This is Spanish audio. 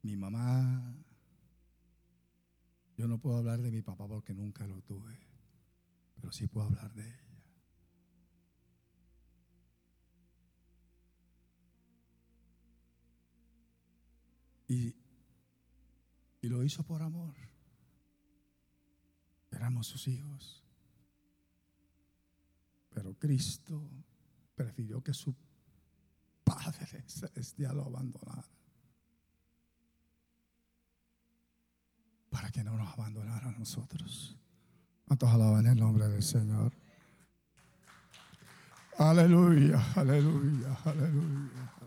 Mi mamá, yo no puedo hablar de mi papá porque nunca lo tuve, pero sí puedo hablar de ella. Y lo hizo por amor. Éramos sus hijos. Pero Cristo prefirió que su Padre celestial lo abandonara para que no nos abandonara a nosotros. ¿Cuántos alaban el nombre del Señor? Aleluya, aleluya, aleluya.